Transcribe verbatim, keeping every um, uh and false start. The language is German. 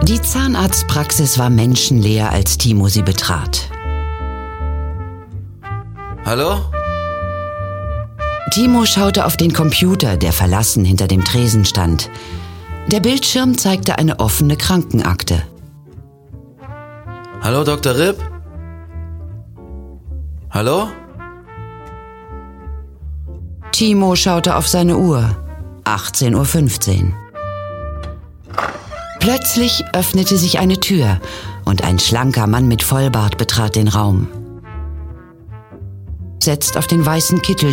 Die Zahnarztpraxis war menschenleer, als Timo sie betrat. Hallo? Timo schaute auf den Computer, der verlassen hinter dem Tresen stand. Der Bildschirm zeigte eine offene Krankenakte. Hallo, Doktor Ripp? Hallo? Timo schaute auf seine Uhr. achtzehn Uhr fünfzehn. Plötzlich öffnete sich eine Tür und ein schlanker Mann mit Vollbart betrat den Raum. Setzt auf den weißen Kittel,